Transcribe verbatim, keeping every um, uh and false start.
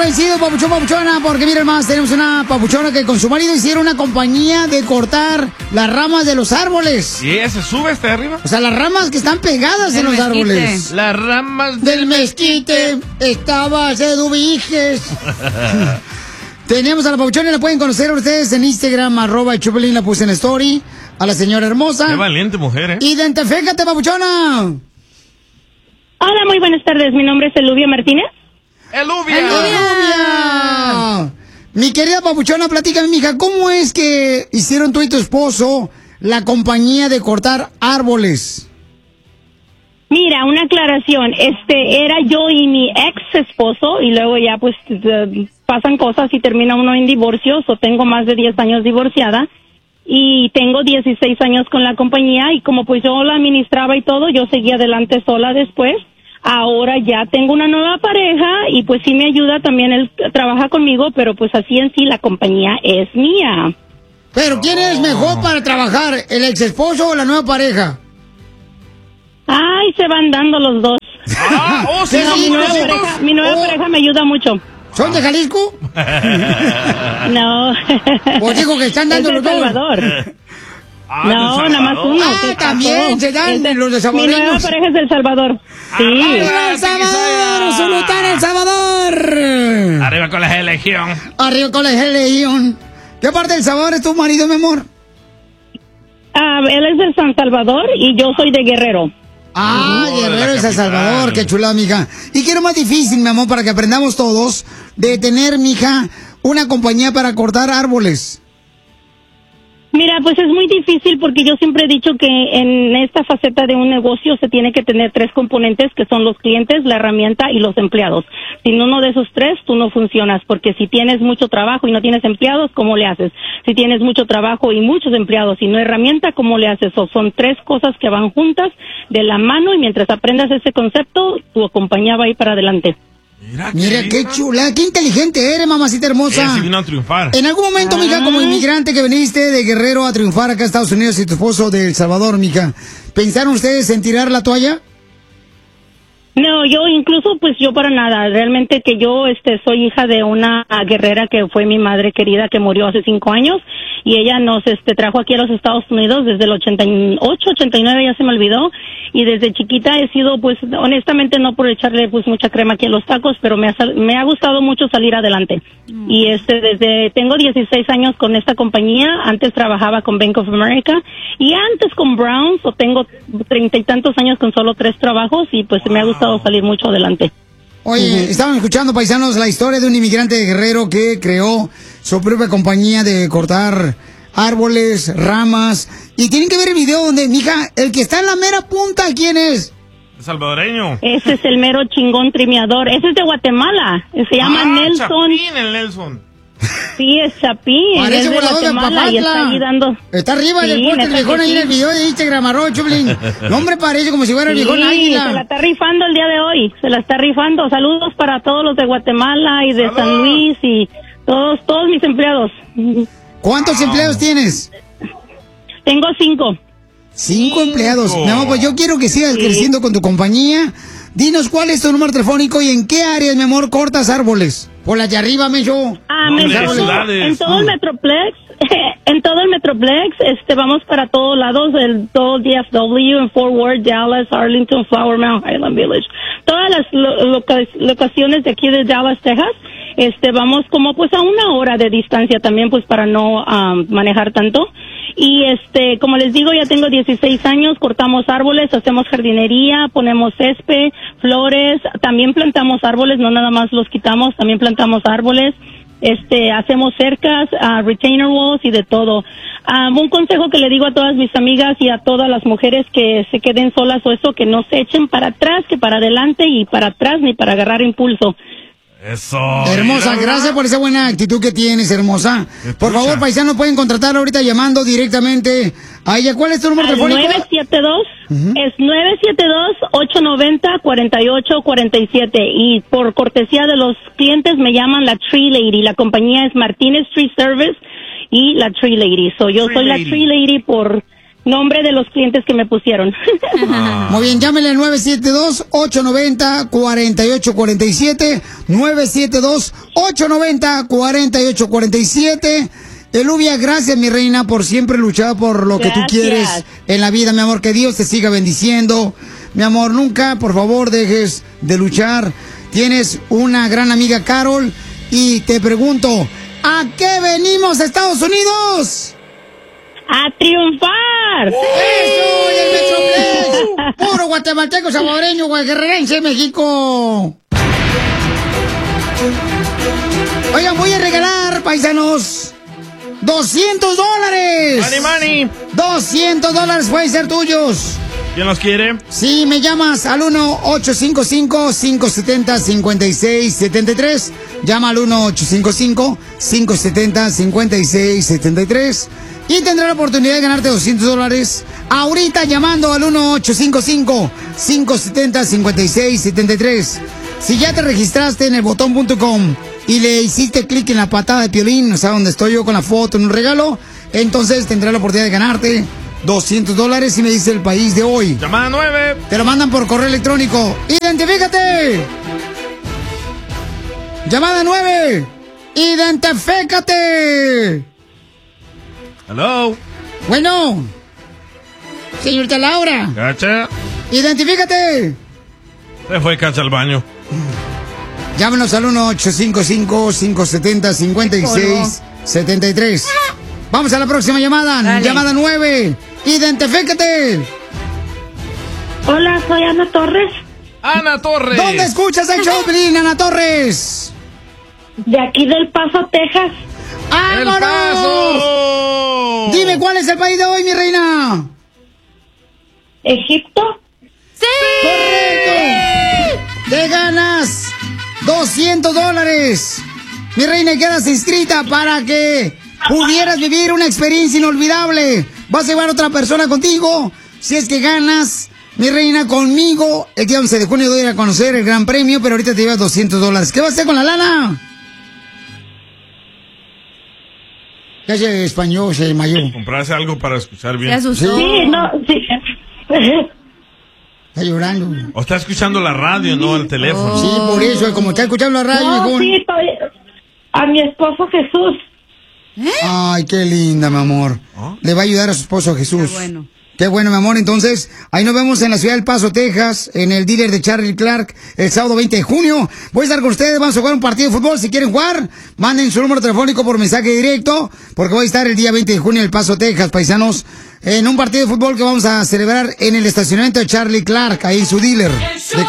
convencido, papuchón, papuchona, porque miren más, tenemos una papuchona que con su marido hicieron una compañía de cortar las ramas de los árboles. ¿Y ella se sube hasta arriba? O sea, las ramas que están pegadas Del en los mezquite. árboles. Las ramas Del mezquite estaba Sedubiges. Tenemos a la papuchona y la pueden conocer ustedes en Instagram, arroba el Chupelín, la puse en story. A la señora hermosa. Qué valiente mujer, ¿eh? Identifícate, papuchona. Hola, muy buenas tardes. Mi nombre es Eluvia Martínez. ¡Eluvia! ¡Eluvia! Mi querida papuchona, platícame, mija, ¿cómo es que hicieron tú y tu esposo la compañía de cortar árboles? Mira, una aclaración. Este, era yo y mi ex esposo, y luego ya pues eh, pasan cosas y termina uno en divorcio. O tengo más de diez años divorciada. Y tengo dieciséis años con la compañía, y como pues yo la administraba y todo, yo seguía adelante sola después. Ahora ya tengo una nueva pareja y pues sí me ayuda también, él trabaja conmigo, pero pues así en sí la compañía es mía. ¿Pero quién es mejor para trabajar, el ex esposo o la nueva pareja? Ay, se van dando los dos. Ah, oh, sí, No, son mi nueva, conocidos. pareja, mi nueva Oh. pareja me ayuda mucho. ¿Son de Jalisco? No. Pues digo que están dando Es de los dos. Salvador. Ah, No, del nada más Salvador. uno. Ah, ¿qué también pasó? se dan Es de- los de Mi salvadoreños. nueva pareja es del Salvador. Sí. ¡Arriba El Salvador! ¡Sultán El Salvador! Arriba con la legión. Arriba con la Legión. ¿Qué parte del Salvador es tu marido, mi amor? Ah, él es de San Salvador y yo soy de Guerrero. Ah, Oh, de la Guerrero de San capital. Salvador, qué chula, mija. ¿Y qué es lo más difícil, mi amor, para que aprendamos todos de tener, mija, una compañía para cortar árboles? Mira, pues es muy difícil porque yo siempre he dicho que en esta faceta de un negocio se tiene que tener tres componentes, que son los clientes, la herramienta y los empleados. Sin uno de esos tres, tú no funcionas, porque si tienes mucho trabajo y no tienes empleados, ¿cómo le haces? Si tienes mucho trabajo y muchos empleados y no herramienta, ¿cómo le haces? O son tres cosas que van juntas de la mano, y mientras aprendas ese concepto, tu compañía va a ir para adelante. Mira, Mira, qué linda. chula, qué inteligente eres, mamacita hermosa. Ella sí vino a triunfar. En algún momento, Ah. mija, como inmigrante que viniste de Guerrero a triunfar acá a Estados Unidos y tu esposo de El Salvador, mija, ¿pensaron ustedes en tirar la toalla? No, yo incluso, pues yo para nada. Realmente que yo este, soy hija de una guerrera que fue mi madre querida, que murió hace cinco años, y ella nos este, trajo aquí a los Estados Unidos desde el ochenta y ocho, ochenta y nueve, ya se me olvidó, y desde chiquita he sido, pues honestamente, no por echarle pues mucha crema aquí a los tacos, pero me ha, sal- me ha gustado mucho salir adelante. Y este desde tengo dieciséis años con esta compañía. Antes trabajaba con Bank of America y antes con Browns, o tengo treinta y tantos años con solo tres trabajos, y pues me ha gustado salir mucho adelante. Oye, estaban escuchando, paisanos, la historia de un inmigrante de Guerrero que creó su propia compañía de cortar árboles, ramas. Y tienen que ver el video donde, mija, el que está en la mera punta, ¿quién es? Salvadoreño. Ese es el mero chingón trimeador. Ese es de Guatemala. Se llama Ah, Nelson. Chapín, el Nelson. Sí, es Chapín. Parece es de volador de Guatemala y está Papantla. ahí dando. Está arriba Sí, del puente el neta viejón que ahí en sí. el video de Instagram, arroba Chuplin. No, hombre, parece como si fuera el Sí, viejón se la águila. está rifando el día de hoy. Se la está rifando. Saludos para todos los de Guatemala y de ¡Saludos! San Luis y todos, todos mis empleados. ¿Cuántos empleados tienes? Tengo cinco. Cinco empleados. Mi amor, pues yo quiero que sigas Sí. creciendo con tu compañía. Dinos cuál es tu número telefónico y en qué áreas, mi amor, cortas árboles. Por las de arriba, me yo. Ah, Nombre me de todo- ciudades. en todo el Metroplex, en todo el Metroplex, este, vamos para todos lados, el todo D F W, en Fort Worth, Dallas, Arlington, Flower Mound, Highland Village, todas las lo- loca- locaciones de aquí de Dallas, Texas. Este, vamos como pues a una hora de distancia también, pues para no um, manejar tanto. Y este, como les digo, ya tengo dieciséis años, cortamos árboles, hacemos jardinería, ponemos césped, flores, también plantamos árboles, no nada más los quitamos, también plantamos árboles. Este, hacemos cercas, uh, retainer walls y de todo. Um, un consejo que le digo a todas mis amigas y a todas las mujeres que se queden solas o eso, que no se echen para atrás, que para adelante, y para atrás ni para agarrar impulso. Eso. Hermosa, mira. gracias por esa buena actitud que tienes, hermosa. Por Escucha. favor, paisanos, pueden contratar ahorita llamando directamente a ella. ¿Cuál es tu número Al telefónico? nueve siete dos, es nueve siete dos, ocho nueve cero, cuatro ocho cuatro siete, y por cortesía de los clientes me llaman la Tree Lady. La compañía es Martínez Tree Service y la Tree Lady. So, yo Tree soy Lady. la Tree Lady por nombre de los clientes que me pusieron. Ah. Muy bien, llámenle al nueve siete dos, ocho nueve cero, cuatro ocho cuatro siete, nueve siete dos, ocho nueve cero, cuatro ocho cuatro siete. Eluvia, gracias, mi reina, por siempre luchar por lo que Gracias. tú quieres en la vida, mi amor. Que Dios te siga bendiciendo. Mi amor, nunca, por favor, dejes de luchar. Tienes una gran amiga, Carol, y te pregunto, ¿a qué venimos, Estados Unidos? ¡A triunfar! ¡Eso! ¡Y el Metroplex! ¡Puro guatemalteco, salvadoreño, guaguerrerense, México! Oigan, voy a regalar, paisanos, ¡doscientos dólares! ¡Money, money! ¡doscientos dólares pueden ser tuyos! ¿Quién los quiere? Si me llamas al uno ocho cinco cinco, cinco siete cero, cinco seis siete tres, llama al uno ocho cinco cinco, cinco siete cero, cinco seis siete tres y tendrás la oportunidad de ganarte doscientos dólares ahorita llamando al uno ocho cinco cinco, cinco siete cero, cinco seis siete tres. Si ya te registraste en el botón punto com y le hiciste clic en la patada de Piolín, o sea, donde estoy yo con la foto en un regalo, entonces tendrás la oportunidad de ganarte doscientos dólares y me dice el país de hoy. Llamada nueve. Te lo mandan por correo electrónico. ¡Identifícate! Llamada nueve. ¡Identifícate! Hello. Bueno. Señorita Laura. Cacha. ¡Identifícate! Se fue Cacha al baño. Llámenos al uno ocho cinco cinco, cinco siete cero, cinco seis siete tres. Vamos a la próxima llamada. Dale. Llamada nueve. ¡Identifícate! Hola, soy Ana Torres, Ana Torres. ¿Dónde escuchas el show, Pelín, Ana Torres? de aquí del Paso, Texas. ¡El ¡Vámonos! Paso! Dime, ¿cuál es el país de hoy, mi reina? ¿Egipto? ¡Correcto! ¡Te ganas doscientos dólares! Mi reina, quedas inscrita para que pudieras vivir una experiencia inolvidable. Vas a llevar a otra persona contigo. Si es que ganas, mi reina, conmigo, el día once de junio voy a ir a conocer el gran premio, pero ahorita te llevas doscientos dólares. ¿Qué vas a hacer con la lana? ¿Qué hace español, se desmayó? Comprarse algo para escuchar Se bien. asustó. Sí, no, sí. Está llorando. O está escuchando la radio, no el teléfono. Sí, por eso, como está escuchando la radio. No, hijo. sí, estoy- a mi esposo Jesús. Ay, qué linda, mi amor. ¿Ah? Le va a ayudar a su esposo Jesús. Qué bueno. Qué bueno, mi amor. Entonces, ahí nos vemos en la ciudad del Paso, Texas, en el dealer de Charlie Clark, el sábado veinte de junio. Voy a estar con ustedes, vamos a jugar un partido de fútbol. Si quieren jugar, manden su número telefónico por mensaje directo, porque voy a estar el día veinte de junio en el Paso, Texas, paisanos, en un partido de fútbol que vamos a celebrar en el estacionamiento de Charlie Clark, ahí su dealer. de